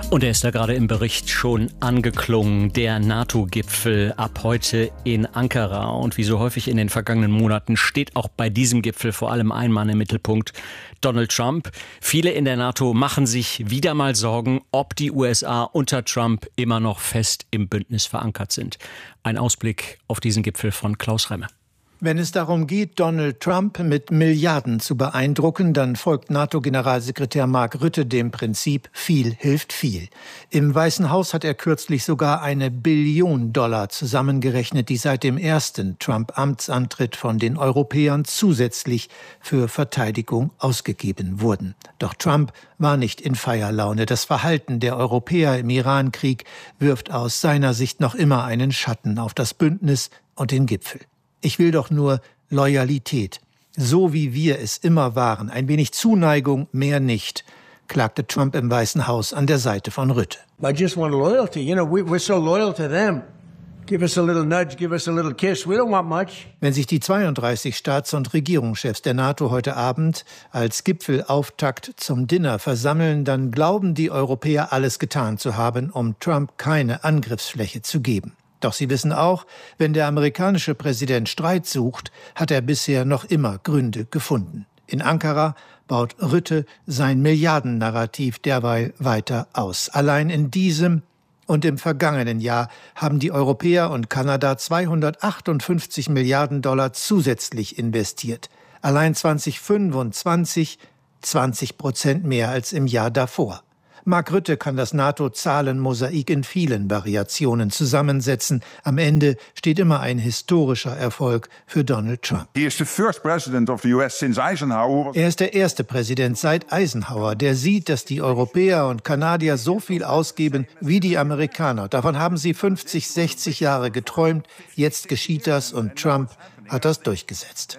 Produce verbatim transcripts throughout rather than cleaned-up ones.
Und er ist da gerade im Bericht schon angeklungen, der NATO-Gipfel ab heute in Ankara. Und wie so häufig in den vergangenen Monaten steht auch bei diesem Gipfel vor allem ein Mann im Mittelpunkt, Donald Trump. Viele in der NATO machen sich wieder mal Sorgen, ob die U S A unter Trump immer noch fest im Bündnis verankert sind. Ein Ausblick auf diesen Gipfel von Klaus Remme. Wenn es darum geht, Donald Trump mit Milliarden zu beeindrucken, dann folgt NATO-Generalsekretär Mark Rutte dem Prinzip, viel hilft viel. Im Weißen Haus hat er kürzlich sogar eine Billion Dollar zusammengerechnet, die seit dem ersten Trump-Amtsantritt von den Europäern zusätzlich für Verteidigung ausgegeben wurden. Doch Trump war nicht in Feierlaune. Das Verhalten der Europäer im Iran-Krieg wirft aus seiner Sicht noch immer einen Schatten auf das Bündnis und den Gipfel. Ich will doch nur Loyalität, so wie wir es immer waren, ein wenig Zuneigung, mehr nicht, klagte Trump im Weißen Haus an der Seite von Rutte. I just want loyalty. You know, we're so loyal to them. Give us a little nudge, give us a little kiss. We don't want much. Wenn sich die zweiunddreißig Staats- und Regierungschefs der NATO heute Abend als Gipfelauftakt zum Dinner versammeln, dann glauben die Europäer, alles getan zu haben, um Trump keine Angriffsfläche zu geben. Doch sie wissen auch, wenn der amerikanische Präsident Streit sucht, hat er bisher noch immer Gründe gefunden. In Ankara baut Rutte sein Milliardennarrativ derweil weiter aus. Allein in diesem und im vergangenen Jahr haben die Europäer und Kanada zweihundertachtundfünfzig Milliarden Dollar zusätzlich investiert. Allein zweitausendfünfundzwanzig zwanzig Prozent mehr als im Jahr davor. Mark Rutte kann das NATO-Zahlenmosaik in vielen Variationen zusammensetzen. Am Ende steht immer ein historischer Erfolg für Donald Trump. Er ist der erste Präsident seit Eisenhower, der sieht, dass die Europäer und Kanadier so viel ausgeben wie die Amerikaner. Davon haben sie fünfzig, sechzig Jahre geträumt. Jetzt geschieht das und Trump hat das durchgesetzt.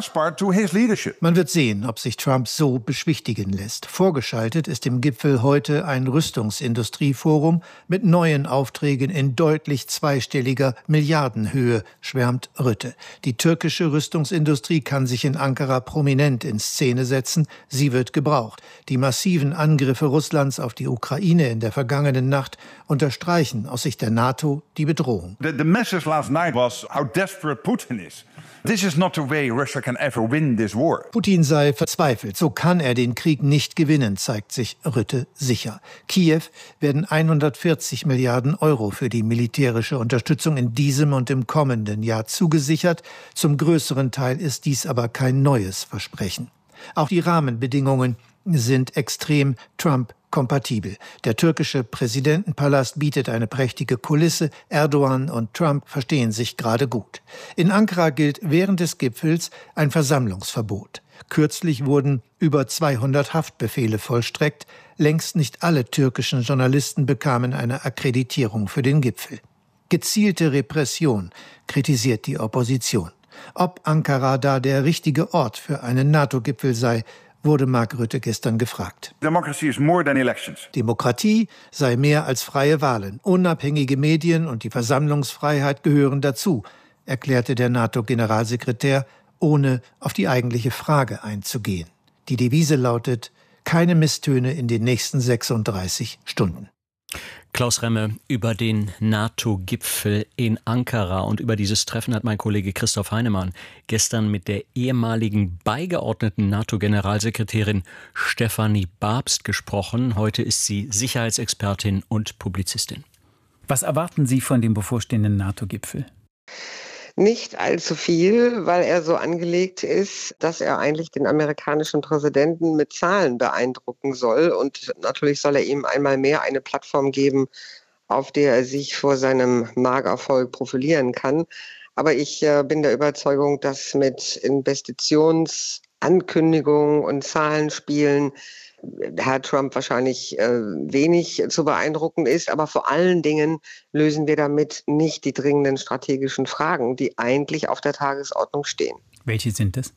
Man wird sehen, ob sich Trump so beschwichtigen lässt. Vorgeschaltet ist im Gipfel heute ein Rüstungsindustrieforum mit neuen Aufträgen in deutlich zweistelliger Milliardenhöhe, schwärmt Rutte. Die türkische Rüstungsindustrie kann sich in Ankara prominent in Szene setzen. Sie wird gebraucht. Die massiven Angriffe Russlands auf die Ukraine in der vergangenen Nacht unterstreichen aus Sicht der NATO die Bedrohung. The, the message last night was how desperate Putin is. This is not the way Russia can ever win this war. Putin sei verzweifelt. So kann er den Krieg nicht gewinnen, zeigt sich Rutte sicher. Kiew werden hundertvierzig Milliarden Euro für die militärische Unterstützung in diesem und im kommenden Jahr zugesichert. Zum größeren Teil ist dies aber kein neues Versprechen. Auch die Rahmenbedingungen sind extrem Trump-kompatibel. Der türkische Präsidentenpalast bietet eine prächtige Kulisse. Erdogan und Trump verstehen sich gerade gut. In Ankara gilt während des Gipfels ein Versammlungsverbot. Kürzlich wurden über zweihundert Haftbefehle vollstreckt. Längst nicht alle türkischen Journalisten bekamen eine Akkreditierung für den Gipfel. Gezielte Repression, kritisiert die Opposition. Ob Ankara da der richtige Ort für einen NATO-Gipfel sei, wurde Mark Rutte gestern gefragt. Democracy is more than elections. Demokratie sei mehr als freie Wahlen. Unabhängige Medien und die Versammlungsfreiheit gehören dazu, erklärte der NATO-Generalsekretär, ohne auf die eigentliche Frage einzugehen. Die Devise lautet, keine Misstöne in den nächsten sechsunddreißig Stunden. Klaus Remme über den NATO-Gipfel in Ankara, und über dieses Treffen hat mein Kollege Christoph Heinemann gestern mit der ehemaligen beigeordneten NATO-Generalsekretärin Stefanie Babst gesprochen. Heute ist sie Sicherheitsexpertin und Publizistin. Was erwarten Sie von dem bevorstehenden NATO-Gipfel? Nicht allzu viel, weil er so angelegt ist, dass er eigentlich den amerikanischen Präsidenten mit Zahlen beeindrucken soll. Und natürlich soll er ihm einmal mehr eine Plattform geben, auf der er sich vor seinem Markerfolg profilieren kann. Aber ich äh, bin der Überzeugung, dass mit Investitionsankündigungen und Zahlenspielen Herr Trump wahrscheinlich äh, wenig zu beeindrucken ist, aber vor allen Dingen lösen wir damit nicht die dringenden strategischen Fragen, die eigentlich auf der Tagesordnung stehen. Welche sind es?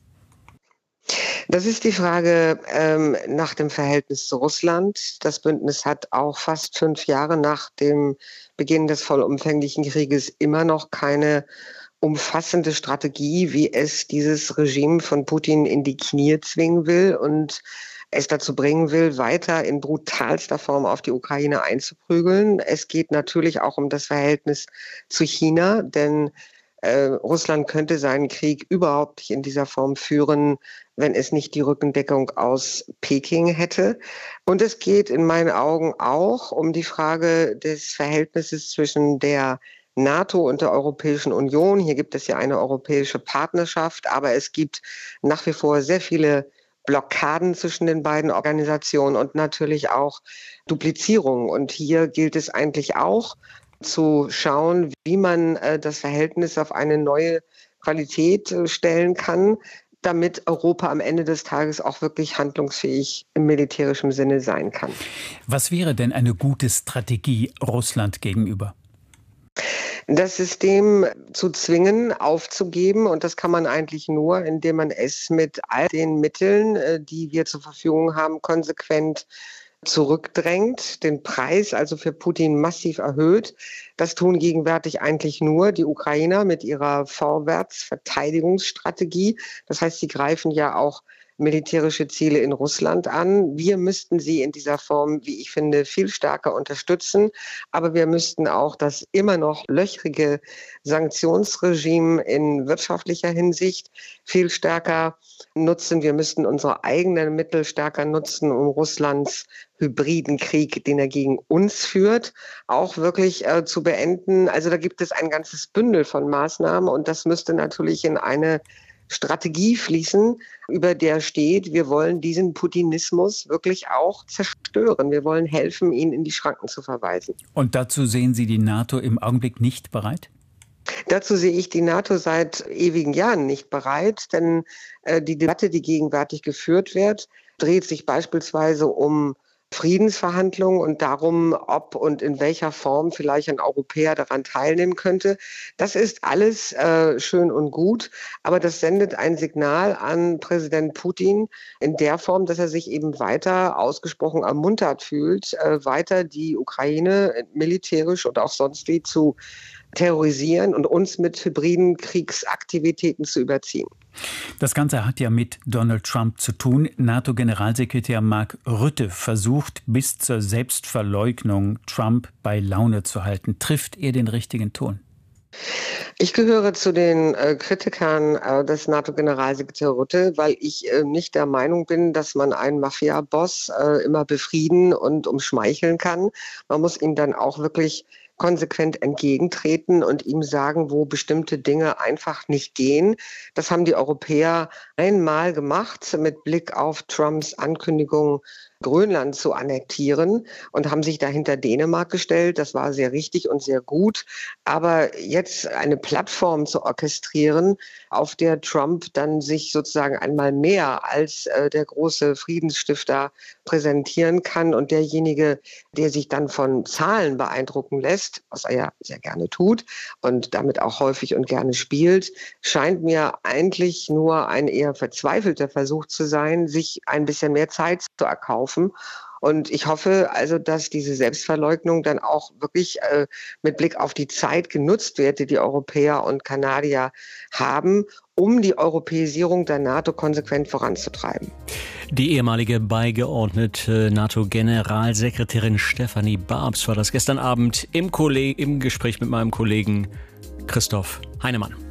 Das ist die Frage ähm, nach dem Verhältnis zu Russland. Das Bündnis hat auch fast fünf Jahre nach dem Beginn des vollumfänglichen Krieges immer noch keine umfassende Strategie, wie es dieses Regime von Putin in die Knie zwingen will. Und es dazu bringen will, weiter in brutalster Form auf die Ukraine einzuprügeln. Es geht natürlich auch um das Verhältnis zu China, denn äh, Russland könnte seinen Krieg überhaupt nicht in dieser Form führen, wenn es nicht die Rückendeckung aus Peking hätte. Und es geht in meinen Augen auch um die Frage des Verhältnisses zwischen der NATO und der Europäischen Union. Hier gibt es ja eine europäische Partnerschaft, aber es gibt nach wie vor sehr viele Blockaden zwischen den beiden Organisationen und natürlich auch Duplizierung. Und hier gilt es eigentlich auch zu schauen, wie man äh, das Verhältnis auf eine neue Qualität äh, stellen kann, damit Europa am Ende des Tages auch wirklich handlungsfähig im militärischen Sinne sein kann. Was wäre denn eine gute Strategie Russland gegenüber? Das System zu zwingen, aufzugeben, und das kann man eigentlich nur, indem man es mit all den Mitteln, die wir zur Verfügung haben, konsequent zurückdrängt, den Preis also für Putin massiv erhöht. Das tun gegenwärtig eigentlich nur die Ukrainer mit ihrer Vorwärtsverteidigungsstrategie. Das heißt, sie greifen ja auch militärische Ziele in Russland an. Wir müssten sie in dieser Form, wie ich finde, viel stärker unterstützen. Aber wir müssten auch das immer noch löchrige Sanktionsregime in wirtschaftlicher Hinsicht viel stärker nutzen. Wir müssten unsere eigenen Mittel stärker nutzen, um Russlands hybriden Krieg, den er gegen uns führt, auch wirklich äh, zu beenden. Also da gibt es ein ganzes Bündel von Maßnahmen, und das müsste natürlich in eine Strategie fließen, über der steht, wir wollen diesen Putinismus wirklich auch zerstören. Wir wollen helfen, ihn in die Schranken zu verweisen. Und dazu sehen Sie die NATO im Augenblick nicht bereit? Dazu sehe ich die NATO seit ewigen Jahren nicht bereit, denn äh, die Debatte, die gegenwärtig geführt wird, dreht sich beispielsweise um Friedensverhandlungen und darum, ob und in welcher Form vielleicht ein Europäer daran teilnehmen könnte. Das ist alles äh, schön und gut, aber das sendet ein Signal an Präsident Putin in der Form, dass er sich eben weiter ausgesprochen ermuntert fühlt, äh, weiter die Ukraine militärisch und auch sonst wie zu terrorisieren und uns mit hybriden Kriegsaktivitäten zu überziehen. Das Ganze hat ja mit Donald Trump zu tun. NATO-Generalsekretär Mark Rutte versucht bis zur Selbstverleugnung, Trump bei Laune zu halten. Trifft er den richtigen Ton? Ich gehöre zu den äh, Kritikern äh, des NATO-Generalsekretärs Rutte, weil ich äh, nicht der Meinung bin, dass man einen Mafia-Boss äh, immer befrieden und umschmeicheln kann. Man muss ihm dann auch wirklich konsequent entgegentreten und ihm sagen, wo bestimmte Dinge einfach nicht gehen. Das haben die Europäer einmal gemacht mit Blick auf Trumps Ankündigung, Grönland zu annektieren, und haben sich dahinter Dänemark gestellt. Das war sehr richtig und sehr gut. Aber jetzt eine Plattform zu orchestrieren, auf der Trump dann sich sozusagen einmal mehr als äh, der große Friedensstifter präsentieren kann und derjenige, der sich dann von Zahlen beeindrucken lässt, was er ja sehr gerne tut und damit auch häufig und gerne spielt, scheint mir eigentlich nur ein eher verzweifelter Versuch zu sein, sich ein bisschen mehr Zeit zu erkaufen. Und ich hoffe also, dass diese Selbstverleugnung dann auch wirklich äh, mit Blick auf die Zeit genutzt wird, die die Europäer und Kanadier haben, um die Europäisierung der NATO konsequent voranzutreiben. Die ehemalige beigeordnete NATO-Generalsekretärin Stefanie Barbs war das gestern Abend im, Kolleg- im Gespräch mit meinem Kollegen Christoph Heinemann.